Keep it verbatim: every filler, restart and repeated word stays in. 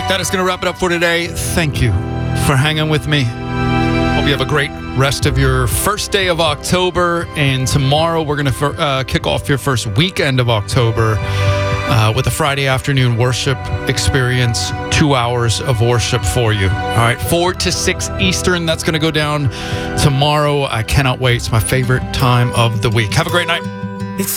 That is going to wrap it up for today. Thank you for hanging with me. Hope you have a great rest of your first day of October. And tomorrow we're going to uh, kick off your first weekend of October uh, with a Friday afternoon worship experience. Two hours of worship for you. All right, four to six Eastern. That's going to go down tomorrow. I cannot wait. It's my favorite time of the week. Have a great night.